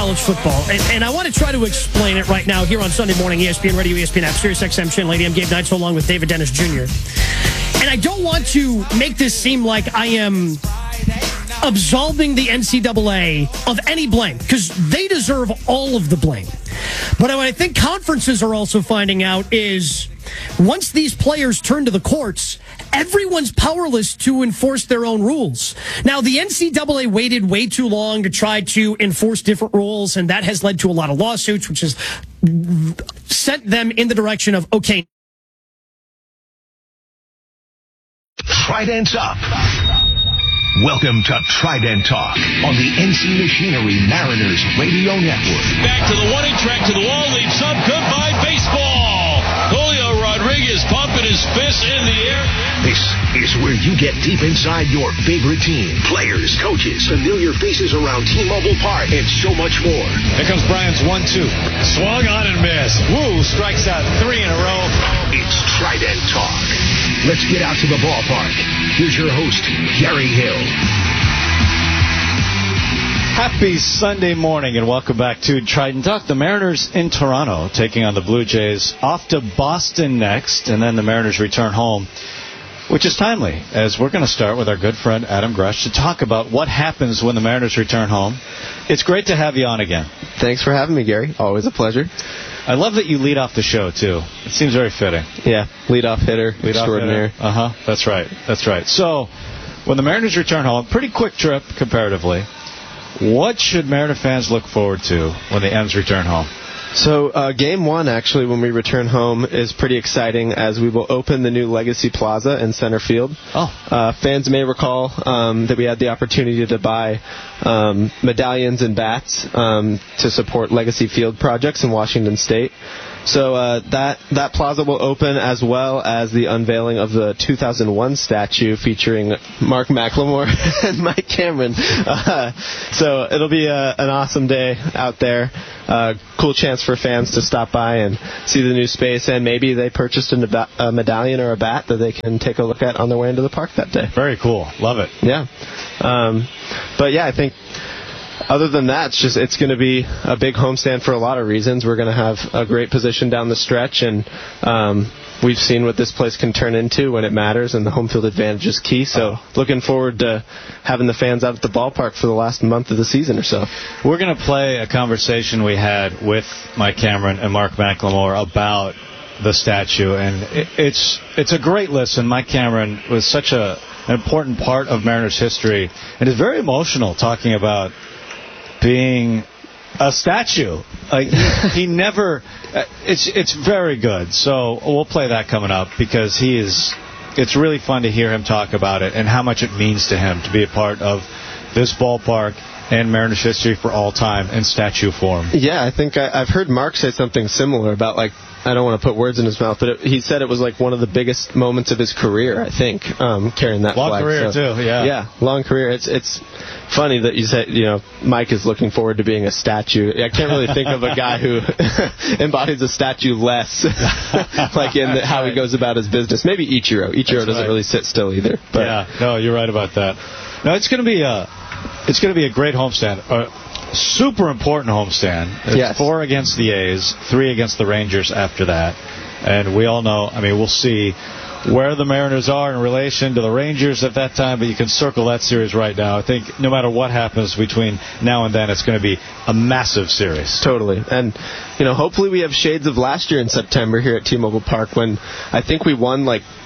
college football, and I want to try to explain it right now here on Sunday morning, ESPN Radio, ESPN app, Sirius XM Channel 80. I'm Gabe Knight, along with David Dennis Jr. And I don't want to make this seem like I am absolving the NCAA of any blame, because they deserve all of the blame. But what I think conferences are also finding out is once these players turn to the courts, everyone's powerless to enforce their own rules. Now, the NCAA waited way too long to try to enforce different rules, and that has led to a lot of lawsuits, which has sent them in the direction of, okay. Trident's up. Welcome to Trident Talk on the NC Machinery Mariners Radio Network. Back to the one-inch track to the wall, leaps up, goodbye baseball. Julio Rodriguez pumping his fist in the air. This is where you get deep inside your favorite team. Players, coaches, familiar faces around T-Mobile Park, and so much more. Here comes Bryant's 1-2. Swung on and missed. Woo, strikes out 3 in a row. It's Trident Talk. Let's get out to the ballpark. Here's your host, Gary Hill. Happy Sunday morning and welcome back to Trident Talk. The Mariners in Toronto taking on the Blue Jays, off to Boston next, and then the Mariners return home, which is timely, as we're going to start with our good friend Adam Grush to talk about what happens when the Mariners return home. It's great to have you on again. Thanks for having me, Gary. Always a pleasure. I love that you lead off the show, too. It seems very fitting. Yeah, leadoff hitter extraordinaire. That's right. That's right. So, when the Mariners return home, pretty quick trip comparatively. What should Mariner fans look forward to when the M's return home? So, Game 1, actually, when we return home, is pretty exciting, as we will open the new Legacy Plaza in center field. Fans may recall that we had the opportunity to buy medallions and bats to support Legacy Field projects in Washington State. So that plaza will open, as well as the unveiling of the 2001 statue featuring Mark McLemore and Mike Cameron. So it'll be an awesome day out there. Cool chance for fans to stop by and see the new space, and maybe they purchased a medallion or a bat that they can take a look at on their way into the park that day. Very cool. Love it. Yeah. But yeah, I think other than that, it's going to be a big homestand for a lot of reasons. We're going to have a great position down the stretch, and we've seen what this place can turn into when it matters, and the home field advantage is key. So looking forward to having the fans out at the ballpark for the last month of the season or so. We're going to play a conversation we had with Mike Cameron and Mark McLemore about the statue, and it's a great listen. Mike Cameron was such an important part of Mariners history, and is very emotional talking about being a statue. Like he never. It's very good. So we'll play that coming up, because it's really fun to hear him talk about it and how much it means to him to be a part of this ballpark and Mariners history for all time in statue form. Yeah, I think I've heard Mark say something similar about, like, I don't want to put words in his mouth, but he said it was like one of the biggest moments of his career, I think, carrying that long flag. Career, too, yeah. Yeah, long career. It's funny that you said, Mike is looking forward to being a statue. I can't really think of a guy who embodies a statue less, like in how he goes about his business. Maybe Ichiro. Ichiro doesn't really sit still either. But. Yeah, no, you're right about that. No, it's going to be a great homestand. Super important homestand. It's yes. 4 against the A's, 3 against the Rangers after that. And we all know, we'll see where the Mariners are in relation to the Rangers at that time, but you can circle that series right now. I think no matter what happens between now and then, it's going to be a massive series. Totally. And, hopefully we have shades of last year in September here at T-Mobile Park, when I think we won,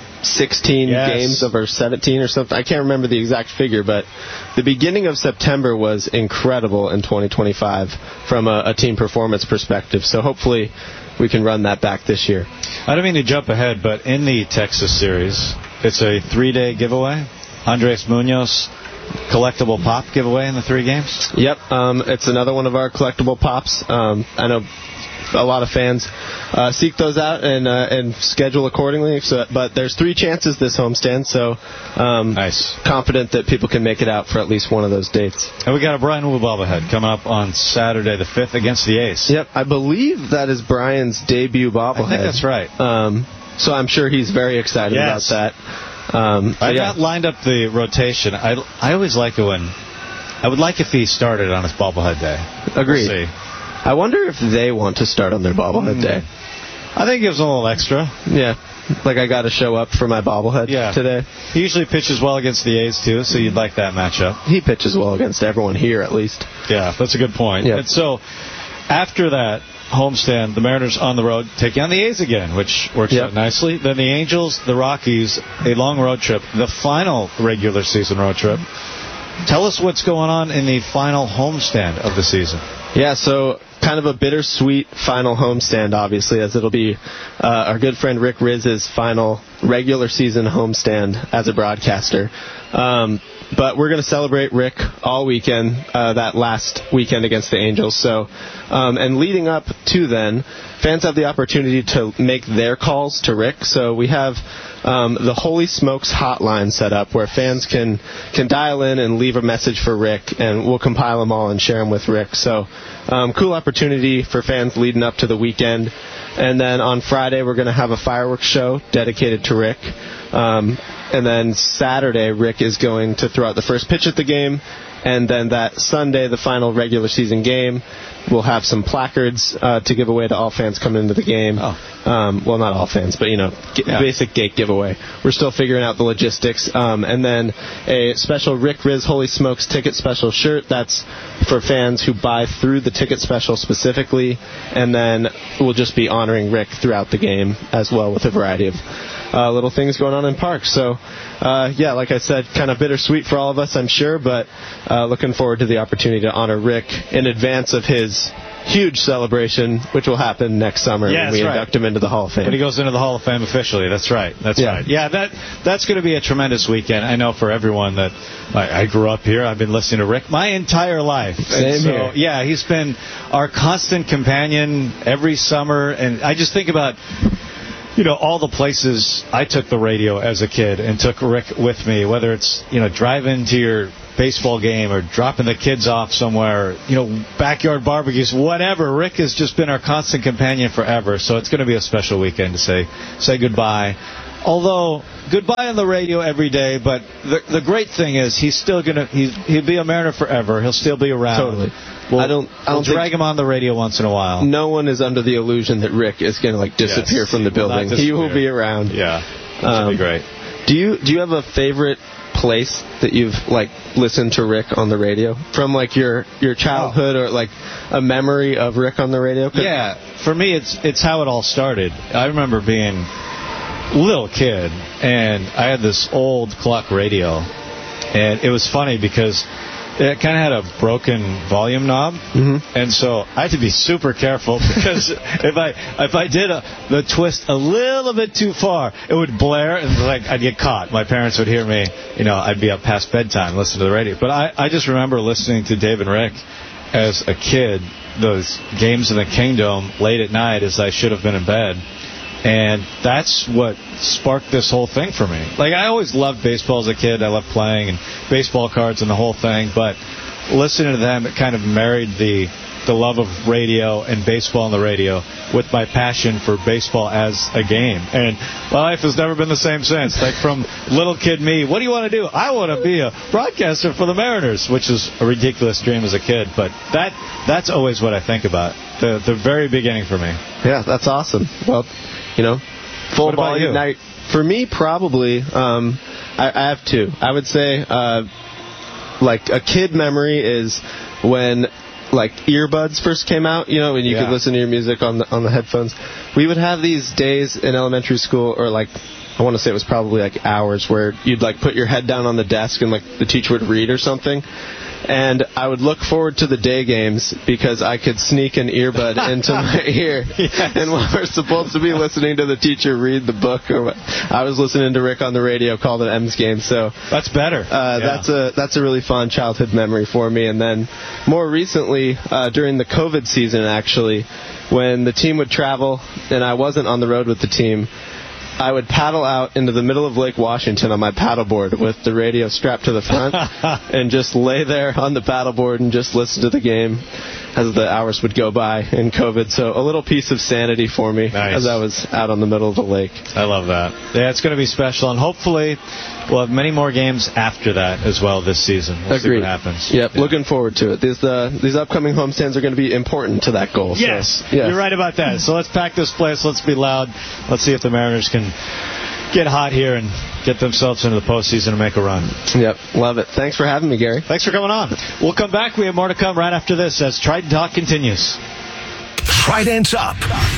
16 games over 17 or something. I can't remember the exact figure, but the beginning of September was incredible in 2025 from a team performance perspective. So hopefully we can run that back this year. I don't mean to jump ahead, but in the Texas series, it's a 3-day giveaway. Andres Munoz collectible pop giveaway in the 3 games? Yep. It's another one of our collectible pops. I know a lot of fans seek those out and schedule accordingly. But there's 3 chances this homestand, so nice. Confident that people can make it out for at least one of those dates. And we got a Brian Wu bobblehead coming up on Saturday the 5th against the A's. Yep, I believe that is Brian's debut bobblehead. I think that's right. So I'm sure he's very excited about that. I've not lined up the rotation. I always like it when I would like if he started on his bobblehead day. Agreed. We'll see. I wonder if they want to start on their bobblehead day. I think it gives them a little extra. Yeah. Like I got to show up for my bobblehead today. He usually pitches well against the A's, too, so you'd like that matchup. He pitches well against everyone here, at least. Yeah, that's a good point. Yeah. And so, after that homestand, the Mariners on the road taking on the A's again, which works out nicely. Then the Angels, the Rockies, a long road trip, the final regular season road trip. Tell us what's going on in the final homestand of the season. Yeah, so kind of a bittersweet final homestand, obviously, as it'll be our good friend Rick Riz's final regular season homestand as a broadcaster. But we're going to celebrate Rick all weekend, that last weekend against the Angels. So, and leading up to then, fans have the opportunity to make their calls to Rick. So we have the Holy Smokes hotline set up where fans can dial in and leave a message for Rick, and we'll compile them all and share them with Rick. So cool opportunity for fans leading up to the weekend. And then on Friday, we're going to have a fireworks show dedicated to Rick. And then Saturday, Rick is going to throw out the first pitch at the game. And then that Sunday, the final regular season game, we'll have some placards to give away to all fans coming into the game. Well, not all fans, but, basic gate giveaway. We're still figuring out the logistics. And then a special Rick Riz Holy Smokes ticket special shirt. That's for fans who buy through the ticket special specifically. And then we'll just be honoring Rick throughout the game as well with a variety of little things going on in parks. So, like I said, kind of bittersweet for all of us, I'm sure, but looking forward to the opportunity to honor Rick in advance of his huge celebration, which will happen next summer when we induct him into the Hall of Fame. When he goes into the Hall of Fame officially, that's right. Right. Yeah, that's going to be a tremendous weekend. I know for everyone that I grew up here. I've been listening to Rick my entire life. Same here. Yeah, he's been our constant companion every summer, and I just think about all the places I took the radio as a kid and took Rick with me, whether it's, driving to your baseball game or dropping the kids off somewhere, backyard barbecues, whatever. Rick has just been our constant companion forever, so it's going to be a special weekend to say goodbye. Although, goodbye on the radio every day, but the great thing is he'll be a Mariner forever. He'll still be around. Totally. We'll drag him on the radio once in a while. No one is under the illusion that Rick is going to disappear from the building. He will be around. Yeah, that'll be great. Do you have a favorite place that you've listened to Rick on the radio from your childhood or a memory of Rick on the radio? Yeah, for me it's how it all started. I remember being a little kid and I had this old clock radio, and it was funny because it kind of had a broken volume knob, and so I had to be super careful because if I did the twist a little bit too far, it would blare and I'd get caught. My parents would hear me. I'd be up past bedtime listening to the radio. But I just remember listening to Dave and Rick as a kid, those games in the Kingdome late at night as I should have been in bed. And that's what sparked this whole thing for me. I always loved baseball as a kid. I loved playing and baseball cards and the whole thing. But listening to them, it kind of married the love of radio and baseball on the radio with my passion for baseball as a game. And my life has never been the same since. From little kid me, what do you want to do? I want to be a broadcaster for the Mariners, which is a ridiculous dream as a kid. But that's always what I think about. The very beginning for me. Yeah, that's awesome. Well, full volume night. For me, probably, I have two. I would say, a kid memory is when, earbuds first came out, when you could listen to your music on the headphones. We would have these days in elementary school, or I want to say it was probably hours, where you'd put your head down on the desk and the teacher would read or something. And I would look forward to the day games because I could sneak an earbud into my ear. Yes. And when we're supposed to be listening to the teacher read the book, I was listening to Rick on the radio call the M's game. So that's better. That's a really fun childhood memory for me. And then more recently, during the COVID season, actually, when the team would travel and I wasn't on the road with the team, I would paddle out into the middle of Lake Washington on my paddleboard with the radio strapped to the front and just lay there on the paddleboard and just listen to the game as the hours would go by in COVID. So a little piece of sanity for me as I was out on the middle of the lake. I love that. Yeah, it's going to be special, and hopefully we'll have many more games after that as well this season. We'll see what happens. Yep, yeah. Looking forward to it. These upcoming homestands are going to be important to that goal. Yes, so, you're right about that. So let's pack this place. Let's be loud. Let's see if the Mariners can get hot here and get themselves into the postseason and make a run. Yep, love it. Thanks for having me, Gary. Thanks for coming on. We'll come back. We have more to come right after this as Trident Talk continues. Trident's up.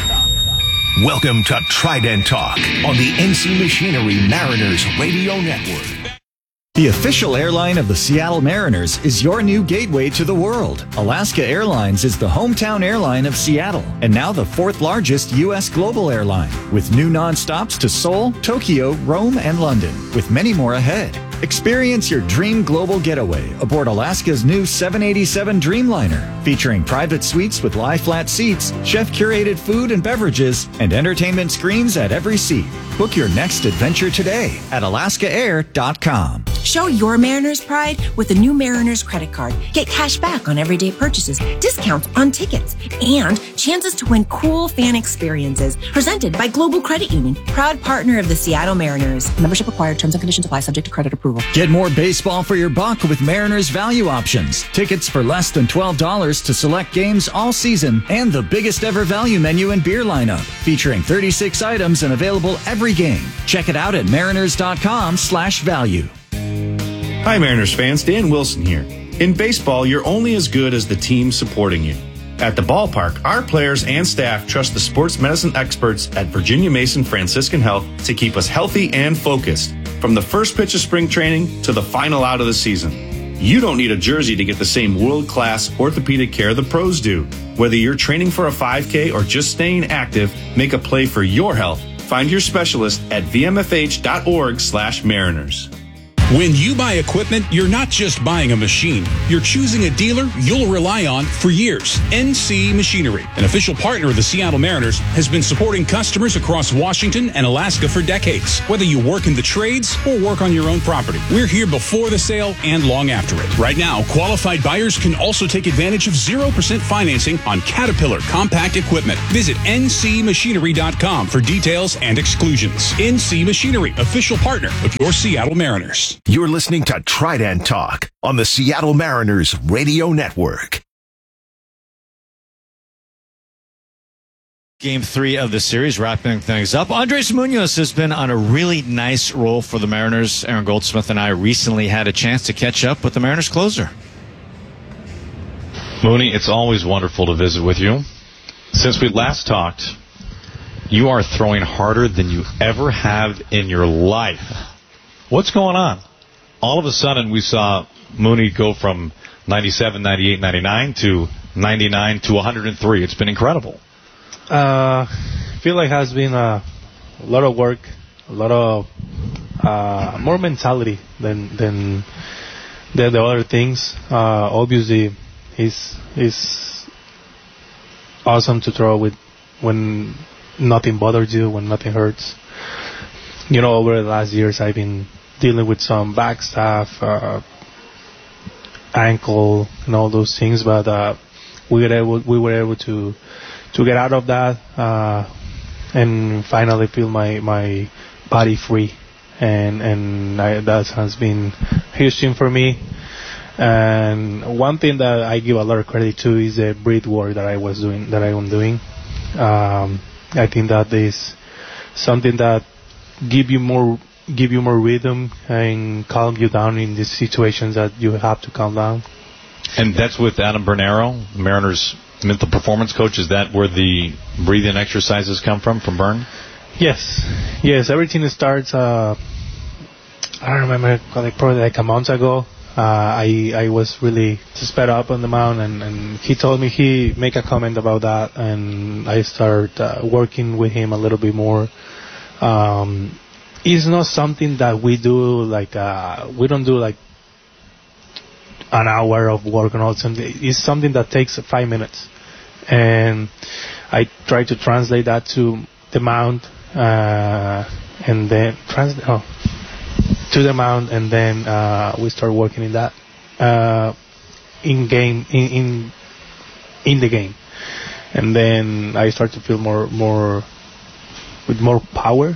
Welcome to Trident Talk on the NC Machinery Mariners Radio Network. The official airline of the Seattle Mariners is your new gateway to the world. Alaska Airlines is the hometown airline of Seattle and now the 4th largest U.S. global airline, with new nonstops to Seoul, Tokyo, Rome, and London, with many more ahead. Experience your dream global getaway aboard Alaska's new 787 Dreamliner, featuring private suites with lie-flat seats, chef-curated food and beverages, and entertainment screens at every seat. Book your next adventure today at alaskaair.com. Show your Mariners pride with the new Mariners credit card. Get cash back on everyday purchases, discounts on tickets, and chances to win cool fan experiences. Presented by Global Credit Union, proud partner of the Seattle Mariners. Membership required. Terms and conditions apply. Subject to credit approval. Get more baseball for your buck with Mariners value options. Tickets for less than $12 to select games all season, and the biggest ever value menu and beer lineup, featuring 36 items and available every game. Check it out at mariners.com/value. Hi, Mariners fans. Dan Wilson here. In baseball, you're only as good as the team supporting you. At the ballpark, our players and staff trust the sports medicine experts at Virginia Mason Franciscan Health to keep us healthy and focused, from the first pitch of spring training to the final out of the season. You don't need a jersey to get the same world-class orthopedic care the pros do. Whether you're training for a 5K or just staying active, make a play for your health. Find your specialist at vmfh.org/Mariners. When you buy equipment, you're not just buying a machine. You're choosing a dealer you'll rely on for years. NC Machinery, an official partner of the Seattle Mariners, has been supporting customers across Washington and Alaska for decades. Whether you work in the trades or work on your own property, we're here before the sale and long after it. Right now, qualified buyers can also take advantage of 0% financing on Caterpillar compact equipment. Visit ncmachinery.com for details and exclusions. NC Machinery, official partner of your Seattle Mariners. You're listening to Trident Talk on the Seattle Mariners Radio Network. Game 3 of the series, wrapping things up. Andres Munoz has been on a really nice roll for the Mariners. Aaron Goldsmith and I recently had a chance to catch up with the Mariners closer. Mooney, it's always wonderful to visit with you. Since we last talked, you are throwing harder than you ever have in your life. What's going on? All of a sudden, we saw Mooney go from 97, 98, 99 to 99 to 103. It's been incredible. I feel like it has been a lot of work, a lot of more mentality than the other things. Obviously, he's awesome to throw with when nothing bothers you, when nothing hurts. You know, over the last years, I've been dealing with some back stuff, ankle, and all those things, but we were able to get out of that and finally feel my body free, and that has been a huge thing for me. And one thing that I give a lot of credit to is the breath work that I am doing. I think that is something that give you more rhythm and calm you down in these situations that you have to calm down. And that's with Adam Bernero, Mariners mental performance coach. Is that where the breathing exercises come from Bern? Yes. Everything starts. I don't remember, probably like a month ago. I was really sped up on the mound, and he told me he make a comment about that, and I started working with him a little bit more. It's not something that we do we don't do like an hour of work and all something. It's something that takes 5 minutes, and I try to translate that to the mound, and then to the mound, and then we start working in that in the game, and then I start to feel more with more power,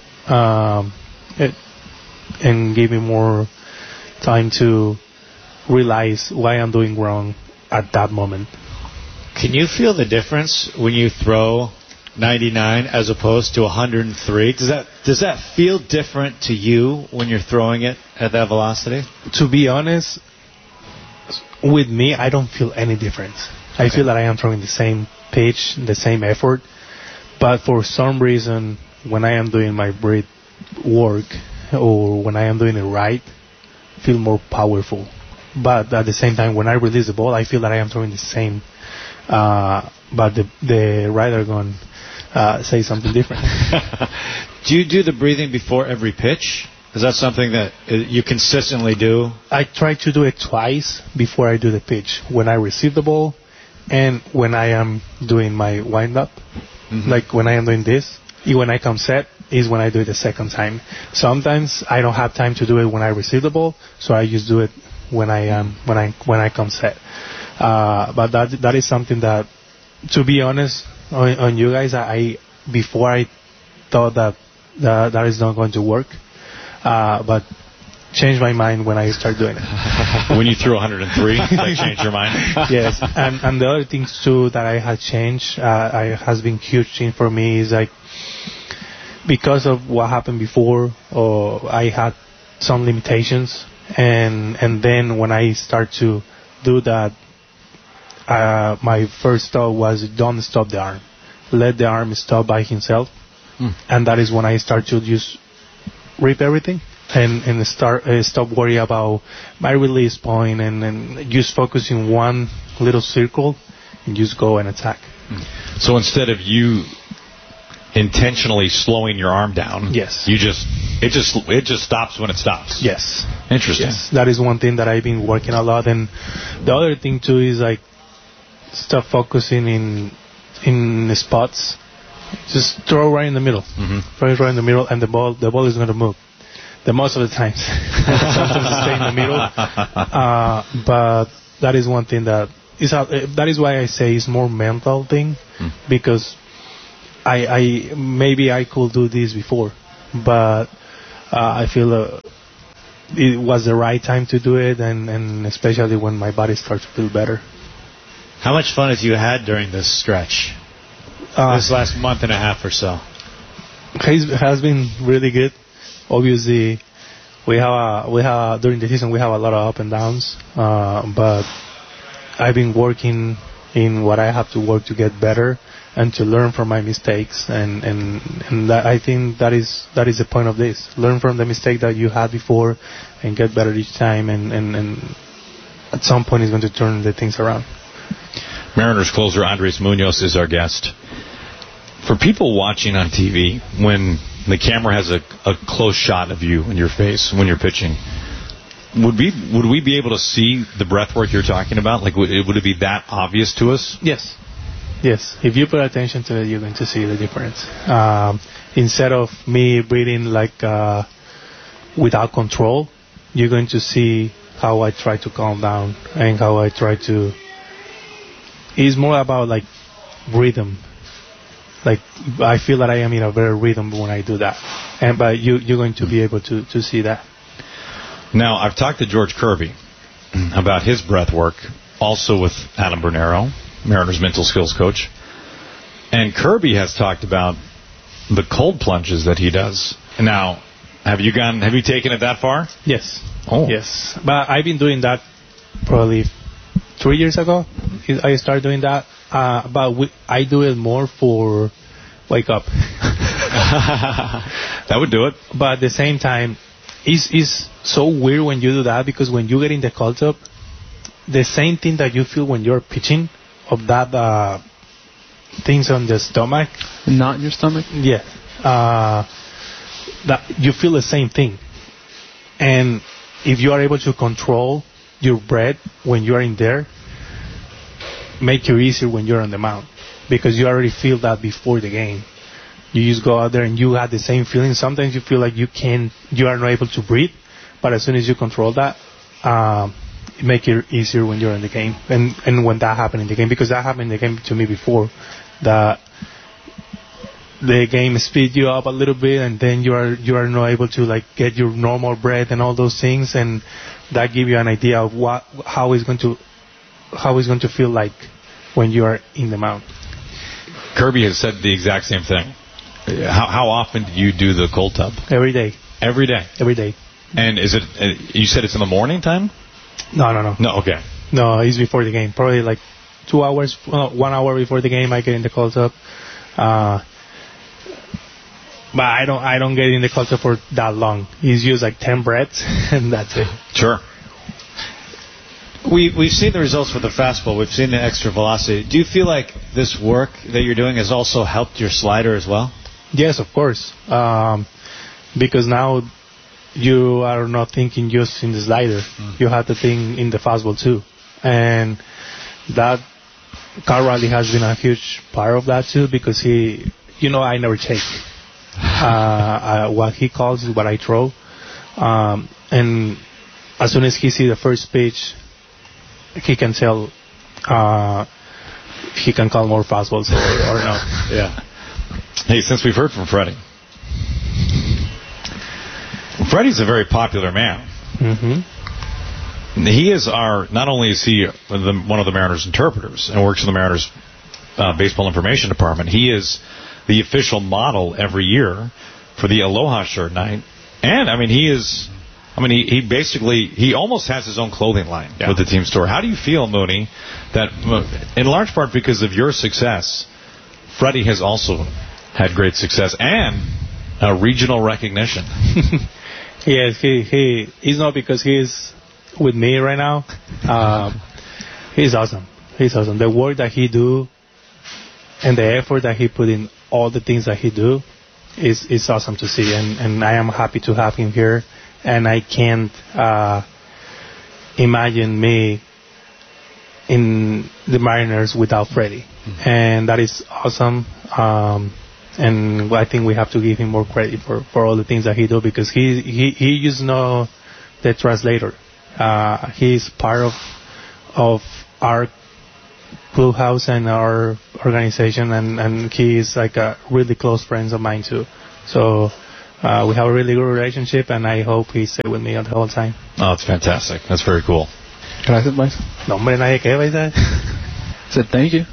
and give me more time to realize why I'm doing wrong at that moment. Can you feel the difference when you throw 99 as opposed to 103? Does that feel different to you when you're throwing it at that velocity? To be honest, with me, I don't feel any difference. I feel that I am throwing the same pitch, the same effort, but for some reason, when I am doing my breath work or when I am doing it right, I feel more powerful. But at the same time, when I release the ball, I feel that I am throwing the same. But the rider gun say something different. Do you do the breathing before every pitch? Is that something that you consistently do? I try to do it twice before I do the pitch. When I receive the ball and when I am doing my wind-up. Mm-hmm. Like when I am doing this, when I come set is when I do it the second time. Sometimes I don't have time to do it when I receive the ball, so I just do it when I come set. But that is something that, to be honest, on you guys, before I thought that is not going to work, but changed my mind when I started doing it. When you threw 103, that changed your mind? Yes, and the other things too that I had changed, has been huge thing for me is like, because of what happened before, I had some limitations, and then when I start to do that, my first thought was, don't stop the arm. Let the arm stop by himself. And that is when I start to just rip everything and stop worrying about my release point and just focus in one little circle and just go and attack. So instead of you intentionally slowing your arm down, yes, it just stops when it stops. Yes. Interesting. Yes, that is one thing that I've been working a lot. And the other thing too is like, stop focusing in the spots. Just throw right in the middle. Mm-hmm. Throw it right in the middle, and the ball is going to move. The most of the times. Sometimes it stay in the middle. But that is one thing that is why I say it's more mental thing, because I maybe I could do this before, but I feel it was the right time to do it, and especially when my body starts to feel better. How much fun have you had during this stretch? This last month and a half or so? It has been really good. Obviously, we have during the season we have a lot of up and downs, but I've been working in what I have to work to get better and to learn from my mistakes, and that, I think that is the point of this. Learn from the mistake that you had before and get better each time, and at some point it's going to turn the things around. Mariners closer Andres Munoz is our guest. For people watching on TV, when the camera has a close shot of you in your face when you're pitching, would we be able to see the breath work you're talking about? Like, would it be that obvious to us? Yes. If you pay attention to it, you're going to see the difference. Instead of me breathing like without control, you're going to see how I try to calm down and how I try to. It's more about like rhythm. Like, I feel that I am in a very rhythm when I do that, but you're going to be able to see that. Now, I've talked to George Kirby about his breath work, also with Adam Bernero, Mariners mental skills coach, and Kirby has talked about the cold plunges that he does. Now, have you taken it that far? Yes. Oh. Yes, but I've been doing that probably 3 years ago. I started doing that. But I do it more for wake up. That would do it. But at the same time, it's so weird when you do that, because when you get in the cold tub, the same thing that you feel when you're pitching, of that things on the stomach. Not in your stomach? Yeah. That you feel the same thing. And if you are able to control your breath when you are in there, make it easier when you're on the mound, because you already feel that before the game. You just go out there and you have the same feeling. Sometimes you feel like you are not able to breathe, but as soon as you control that, it makes it easier when you're in the game. And when that happened in the game, because that happened in the game to me before, that the game speeds you up a little bit, and then you are not able to like get your normal breath and all those things, and that gives you an idea of how it's going to feel like when you are in the mound. Kirby has said the exact same thing. How often do you do the cold tub? Every day. Every day? Every day. And is it, you said it's in the morning time? No. No, okay. No, it's before the game. Probably like 2 hours, 1 hour before the game I get in the cold tub. But I don't get in the cold tub for that long. It's just like 10 breaths, and that's it. Sure. We've seen the results with the fastball. We've seen the extra velocity. Do you feel like this work that you're doing has also helped your slider as well? Yes, of course. Because now you are not thinking just in the slider. You have to think in the fastball too. And that, Carl Riley has been a huge part of that too, because I never take. What he calls is what I throw. And as soon as he sees the first pitch, he can tell he can call more fastballs or not. Yeah. Hey, since we've heard from Freddie, Freddie's a very popular man. Mm-hmm. He is not only is he one of the Mariners interpreters and works in the Mariners baseball information department, he is the official model every year for the Aloha shirt night. And, he almost has his own clothing line with the team store. How do you feel, Mooney, that in large part because of your success, Freddie has also had great success and regional recognition? Yes, he's not because he's with me right now. He's awesome. The work that he do and the effort that he put in all the things that he do is awesome to see, and I am happy to have him here. And I can't imagine me in the Mariners without Freddie. Mm-hmm. And that is awesome. And I think we have to give him more credit for all the things that he do, because he just know the translator. He's part of our clubhouse and our organization, and he is like a really close friend of mine too. So we have a really good relationship, and I hope he stay with me the whole time. Oh, it's fantastic. That's very cool. Can I say Max? No, hombre, nadie que va a said thank you.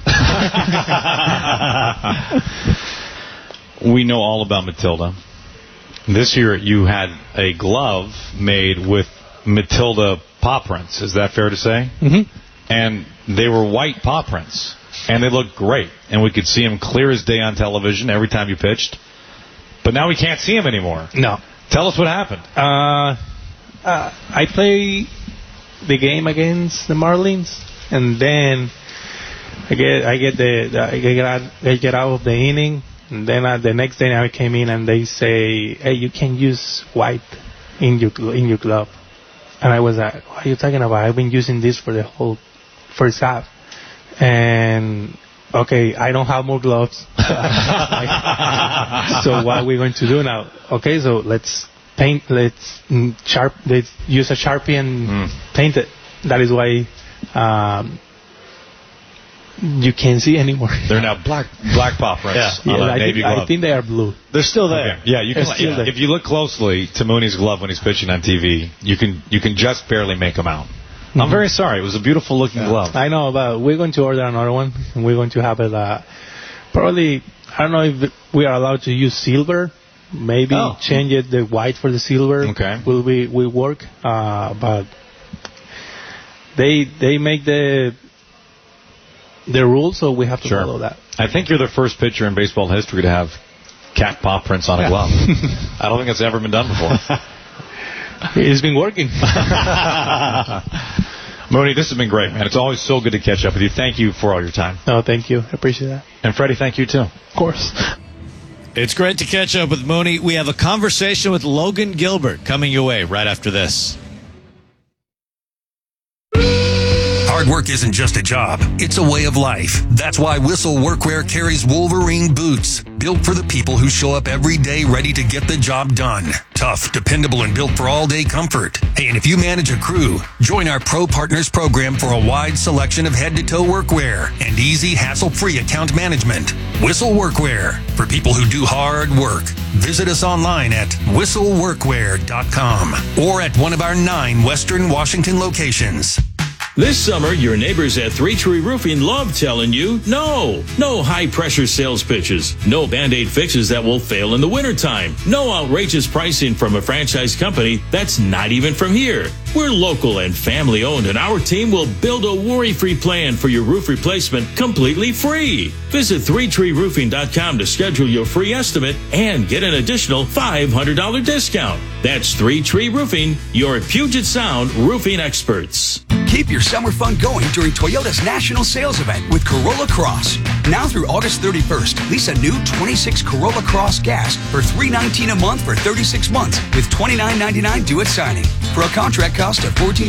We know all about Matilda. This year you had a glove made with Matilda paw prints. Is that fair to say? Mm-hmm. And they were white paw prints, and they looked great. And we could see them clear as day on television every time you pitched. But now we can't see them anymore. No. Tell us what happened. I play the game against the Marlins, and then I get out of the inning, and then the next day I came in and they say, "Hey, you can use white in your glove." And I was like, "What are you talking about? I've been using this for the whole first half." And okay, I don't have more gloves. So what are we going to do now? Okay, so let's use a Sharpie and paint it. That is why you can't see anymore. They're now black paw prints. I think they are blue. They're still there. Okay. Yeah, you can. If you look closely to Mooney's glove when he's pitching on TV, you can just barely make them out. Mm-hmm. I'm very sorry. It was a beautiful looking glove. I know, but we're going to order another one, and we're going to have it. Probably, I don't know if we are allowed to use silver. Maybe change it the white for the silver. Okay. Will work. But they make the rules, so we have to follow that. I think you're the first pitcher in baseball history to have cat paw prints on a glove. I don't think it's ever been done before. It's been working. Mooney, this has been great, man. It's always so good to catch up with you. Thank you for all your time. No, thank you. I appreciate that. And Freddie, thank you too. Of course. It's great to catch up with Mooney. We have a conversation with Logan Gilbert coming your way right after this. Hard work isn't just a job, it's a way of life. That's why Whistle Workwear carries Wolverine boots, built for the people who show up every day ready to get the job done. Tough, dependable, and built for all-day comfort. Hey, and if you manage a crew, join our Pro Partners program for a wide selection of head-to-toe workwear and easy, hassle-free account management. Whistle Workwear, for people who do hard work. Visit us online at whistleworkwear.com or at one of our 9 Western Washington locations. This summer, your neighbors at Three Tree Roofing love telling you, no high-pressure sales pitches, no Band-Aid fixes that will fail in the wintertime, no outrageous pricing from a franchise company that's not even from here. We're local and family-owned, and our team will build a worry-free plan for your roof replacement completely free. Visit 3treeroofing.com to schedule your free estimate and get an additional $500 discount. That's 3 Tree Roofing, your Puget Sound roofing experts. Keep your summer fun going during Toyota's National Sales Event with Corolla Cross. Now through August 31st, lease a new 26 Corolla Cross Gas for $319 a month for 36 months with $29.99 due at signing for a contract cost of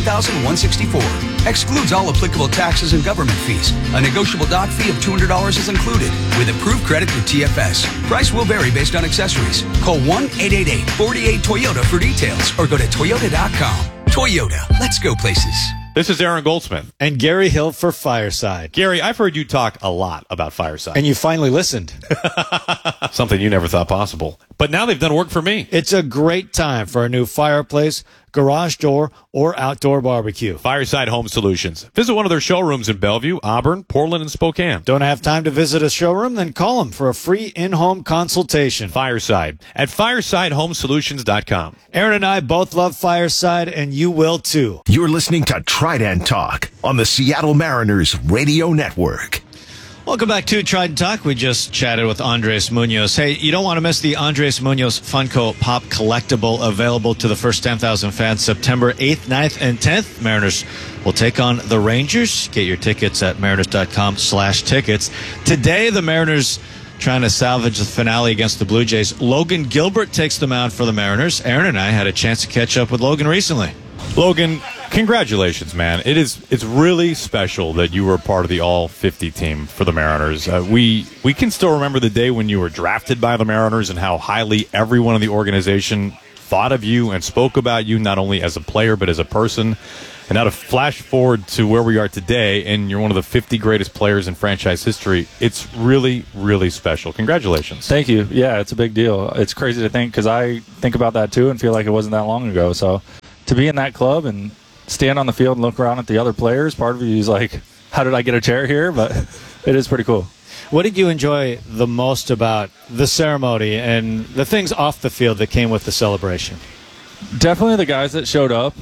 $14,164. Excludes all applicable taxes and government fees. A negotiable dock fee of $200 is included with approved credit through TFS. Price will vary based on accessories. Call 1-888-48-TOYOTA for details or go to Toyota.com. Toyota, let's go places. This is Aaron Goldsmith. And Gary Hill for Fireside. Gary, I've heard you talk a lot about Fireside. And you finally listened. Something you never thought possible. But now they've done work for me. It's a great time for a new fireplace, garage door, or outdoor barbecue. Fireside Home Solutions. Visit one of their showrooms in Bellevue, Auburn, Portland, and Spokane. Don't have time to visit a showroom? Then call them for a free in-home consultation. Fireside at firesidehomesolutions.com. Aaron and I both love Fireside, and you will too. You're listening to Trident Talk on the Seattle Mariners Radio Network. Welcome back to Trident Talk. We just chatted with Andres Munoz. Hey, you don't want to miss the Andres Munoz Funko Pop Collectible, available to the first 10,000 fans September 8th, 9th, and 10th. Mariners will take on the Rangers. Get your tickets at mariners.com/tickets. Today, the Mariners trying to salvage the finale against the Blue Jays. Logan Gilbert takes the mound for the Mariners. Aaron and I had a chance to catch up with Logan recently. Logan, congratulations, man. It's really special that you were part of the All-50 team for the Mariners. We can still remember the day when you were drafted by the Mariners and how highly everyone in the organization thought of you and spoke about you, not only as a player but as a person. And now to flash forward to where we are today, and you're one of the 50 greatest players in franchise history, it's really, really special. Congratulations. Thank you. Yeah, it's a big deal. It's crazy to think, because I think about that too and feel like it wasn't that long ago. So to be in that club and stand on the field and look around at the other players, part of you is like, how did I get a chair here? But it is pretty cool. What did you enjoy the most about the ceremony and the things off the field that came with the celebration? Definitely the guys that showed up,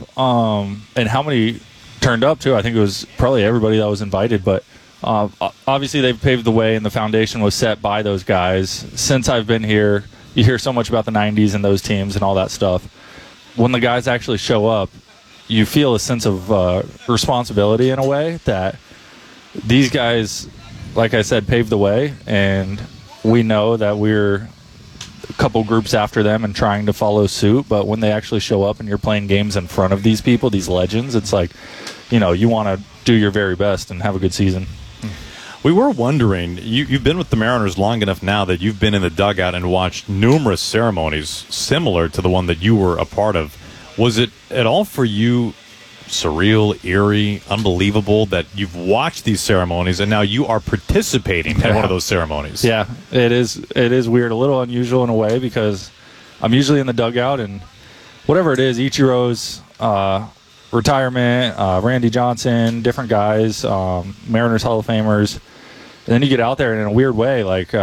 and how many turned up too. I think it was probably everybody that was invited, but obviously they've paved the way and the foundation was set by those guys. Since I've been here, you hear so much about the 90s and those teams and all that stuff. When the guys actually show up, you feel a sense of responsibility in a way that these guys, like I said, paved the way, and we know that we're a couple groups after them and trying to follow suit. But when they actually show up and you're playing games in front of these people, these legends, it's like, you want to do your very best and have a good season. We were wondering, you've been with the Mariners long enough now that you've been in the dugout and watched numerous ceremonies similar to the one that you were a part of. Was it at all for you surreal, eerie, unbelievable that you've watched these ceremonies and now you are participating in one of those ceremonies? Yeah, it is weird, a little unusual in a way, because I'm usually in the dugout and whatever it is, Ichiro's retirement, Randy Johnson, different guys, Mariners Hall of Famers, and then you get out there and in a weird way, like,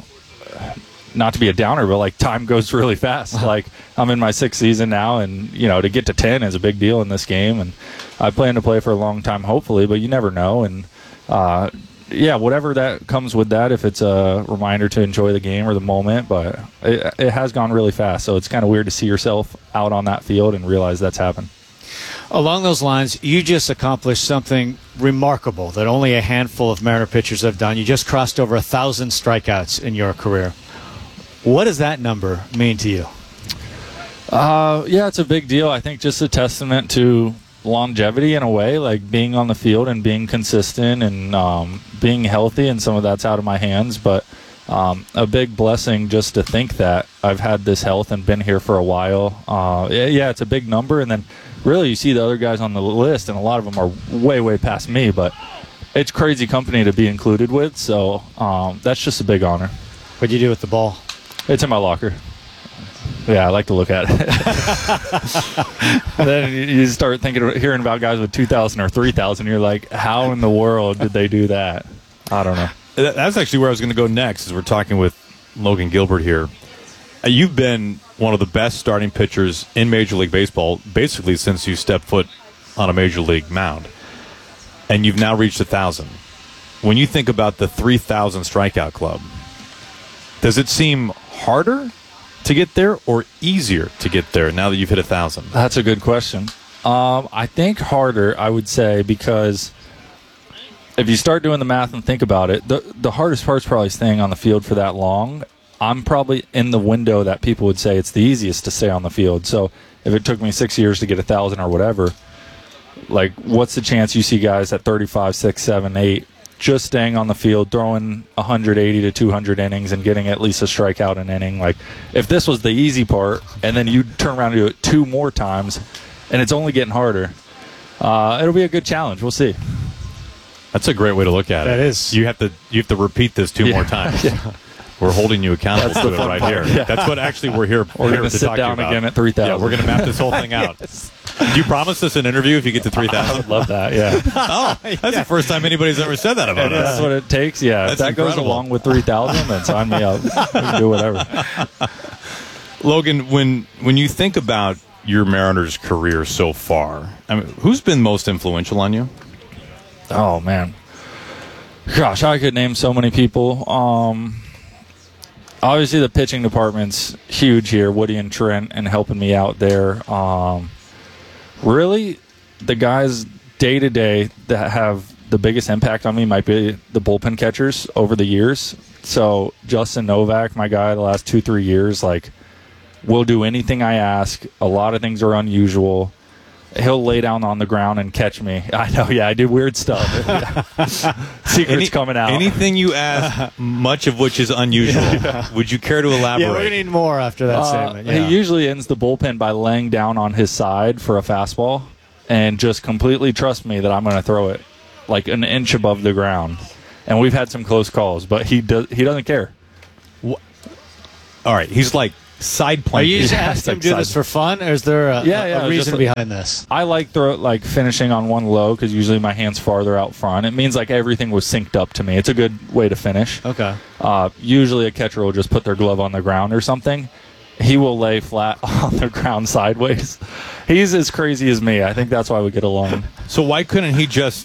not to be a downer, but like time goes really fast. Like I'm in my 6th season now, and to get to 10 is a big deal in this game, and I plan to play for a long time, hopefully, but you never know. And whatever that comes with that, if it's a reminder to enjoy the game or the moment, but it has gone really fast, so it's kind of weird to see yourself out on that field and realize that's happened. Along those lines, you just accomplished something remarkable that only a handful of Mariner pitchers have done. You just crossed over 1,000 strikeouts in your career. What does that number mean to you? Yeah, it's a big deal. I think just a testament to longevity in a way, like being on the field and being consistent and being healthy, and some of that's out of my hands. But a big blessing just to think that I've had this health and been here for a while. Yeah, it's a big number, and then really you see the other guys on the list, and a lot of them are way, way past me, but it's crazy company to be included with, so that's just a big honor. What'd you do with the ball? It's in my locker. Yeah, I like to look at it. Then you start hearing about guys with 2,000 or 3,000. You're like, how in the world did they do that? I don't know. That's actually where I was going to go next, as we're talking with Logan Gilbert here. You've been one of the best starting pitchers in Major League Baseball, basically since you stepped foot on a Major League mound. And you've now reached 1,000. When you think about the 3,000 strikeout club, does it seem harder to get there or easier to get there now that you've hit 1,000? That's a good question. I think harder, I would say, because if you start doing the math and think about it, the hardest part's probably staying on the field for that long. I'm probably in the window that people would say it's the easiest to stay on the field. So if it took me 6 years to get 1,000 or whatever, like, what's the chance you see guys at 35, 6, 7, 8 just staying on the field, throwing 180 to 200 innings and getting at least a strikeout an inning? Like, if this was the easy part and then you turn around and do it 2 more times and it's only getting harder, it'll be a good challenge. We'll see. That's a great way to look at it. That is. You have to repeat this 2 more times. Yeah. We're holding you accountable to it right here. Yeah. That's what actually we're here. We're going to to sit talk down to you about. again at 3,000. Yeah, we're going to map this whole thing out. Yes. Do you promise us an interview if you get to 3,000? I would love that, yeah. That's the first time anybody's ever said that about us. That's what it takes, yeah. That's if that incredible. goes along with 3,000, then sign me up. We can do whatever. Logan, when you think about your Mariners career so far, I mean, who's been most influential on you? Oh, man. Gosh, I could name so many people. Obviously, the pitching department's huge here, Woody and Trent, and helping me out there. Really, the guys day-to-day that have the biggest impact on me might be the bullpen catchers over the years. So Justin Novak, my guy the last 2-3 years, like, will do anything I ask. A lot of things are unusual. He'll lay down on the ground and catch me. I know, yeah, I do weird stuff. Secrets coming out. Anything you ask, much of which is unusual. Yeah. Would you care to elaborate? Yeah, we're going to need more after that statement. Yeah. He usually ends the bullpen by laying down on his side for a fastball and just completely trust me that I'm going to throw it like an inch above the ground. And we've had some close calls, but he doesn't care. All right, he's like side planking. Are you just asking him to do this for fun, or is there a reason behind this? I like finishing on one low because usually my hand's farther out front. It means like everything was synced up to me. It's a good way to finish. Okay. Usually a catcher will just put their glove on the ground or something. He will lay flat on the ground sideways. He's as crazy as me. I think that's why we get along. So why couldn't he just,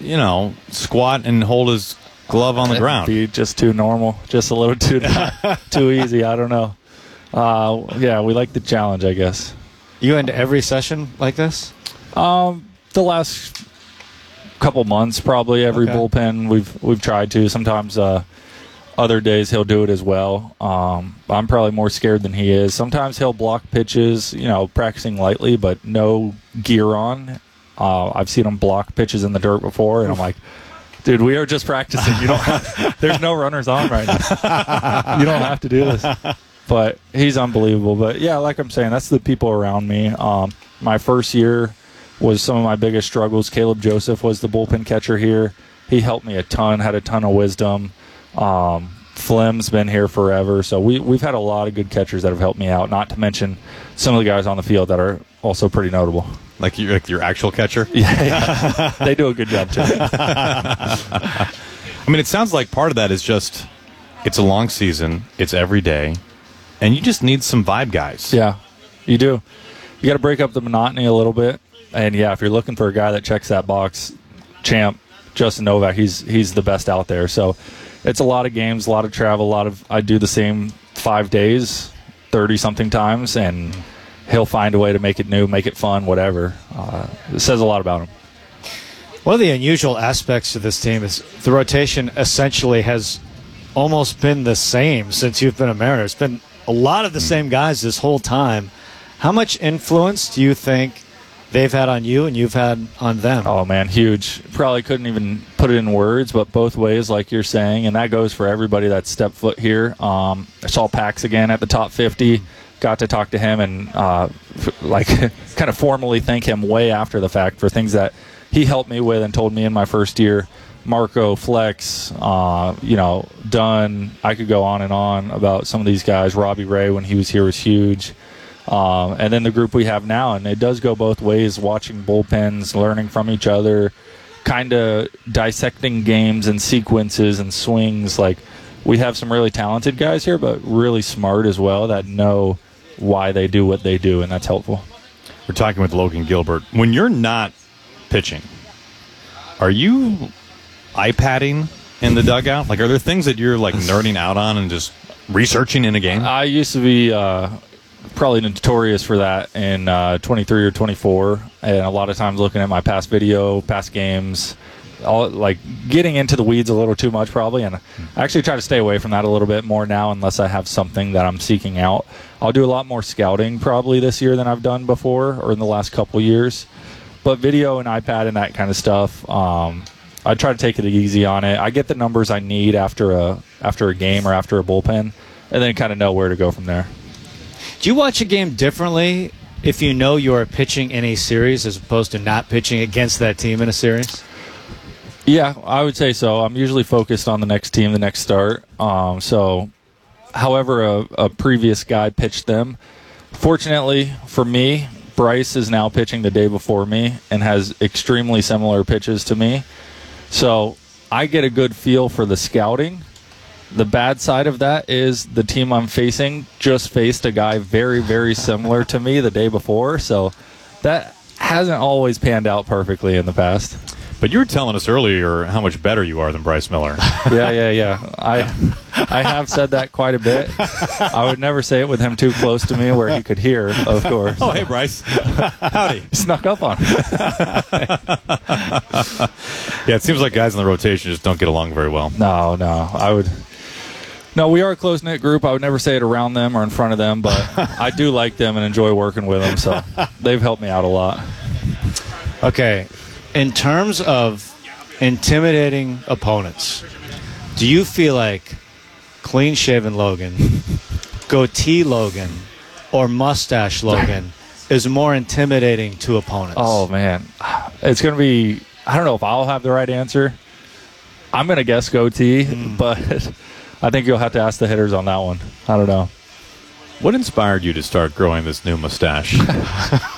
squat and hold his glove on the ground? Be just too normal, just a little too easy. I don't know. Yeah, we like the challenge, I guess. You end every session like this? The last couple months, probably every bullpen we've tried to. Sometimes other days he'll do it as well. I'm probably more scared than he is. Sometimes he'll block pitches, practicing lightly, but no gear on. I've seen him block pitches in the dirt before, and I'm like, dude, we are just practicing. There's no runners on right now. You don't have to do this. But he's unbelievable. But, yeah, like I'm saying, that's the people around me. My first year was some of my biggest struggles. Caleb Joseph was the bullpen catcher here. He helped me a ton, had a ton of wisdom. Flem's been here forever. So we've had a lot of good catchers that have helped me out, not to mention some of the guys on the field that are also pretty notable. Like your actual catcher? Yeah. They do a good job, too. I mean, it sounds like part of that is just it's a long season. It's every day. And you just need some vibe guys. Yeah, you do. You got to break up the monotony a little bit. And, yeah, if you're looking for a guy that checks that box, champ, Justin Novak, he's the best out there. So it's a lot of games, a lot of travel, I do the same 5 days, 30-something times, and he'll find a way to make it new, make it fun, whatever. It says a lot about him. One of the unusual aspects of this team is the rotation essentially has almost been the same since you've been a Mariner. It's been a lot of the same guys this whole time. How much influence do you think they've had on you and you've had on them. Oh, man, huge. Probably couldn't even put it in words, but both ways, like you're saying, and that goes for everybody that's stepped foot here. I saw Pax again at the top 50. Got to talk to him and kind of formally thank him way after the fact for things that he helped me with and told me in my first year. Marco, Flex, Dunn. I could go on and on about some of these guys. Robbie Ray, when he was here, was huge. And then the group we have now, and it does go both ways, watching bullpens, learning from each other, kind of dissecting games and sequences and swings. Like, we have some really talented guys here, but really smart as well that know why they do what they do, and that's helpful. We're talking with Logan Gilbert. When you're not pitching, are you iPadding in the dugout? Like, are there things that you're like nerding out on and just researching in a game? I used to be probably notorious for that in 23 or 24, and a lot of times looking at my past video, past games, all like getting into the weeds a little too much probably, and I actually try to stay away from that a little bit more now unless I have something that I'm seeking out. I'll do a lot more scouting probably this year than I've done before or in the last couple years, but video and iPad and that kind of stuff, I try to take it easy on it. I get the numbers I need after a game or after a bullpen, and then kind of know where to go from there. Do you watch a game differently if you know you are pitching in a series as opposed to not pitching against that team in a series? Yeah, I would say so. I'm usually focused on the next team, the next start. So however a previous guy pitched them, fortunately for me, Bryce is now pitching the day before me and has extremely similar pitches to me. So I get a good feel for the scouting. The bad side of that is the team I'm facing just faced a guy very, very similar to me the day before. So that hasn't always panned out perfectly in the past. But you were telling us earlier how much better you are than Bryce Miller. Yeah. I have said that quite a bit. I would never say it with him too close to me where he could hear, of course. Oh, hey, Bryce. Howdy. Snuck up on him. Yeah, it seems like guys in the rotation just don't get along very well. No, we are a close-knit group. I would never say it around them or in front of them, but I do like them and enjoy working with them, so they've helped me out a lot. Okay. In terms of intimidating opponents, do you feel like clean-shaven Logan, goatee Logan, or mustache Logan is more intimidating to opponents? Oh, man. It's going to be – I don't know if I'll have the right answer. I'm going to guess goatee, but I think you'll have to ask the hitters on that one. I don't know. What inspired you to start growing this new mustache?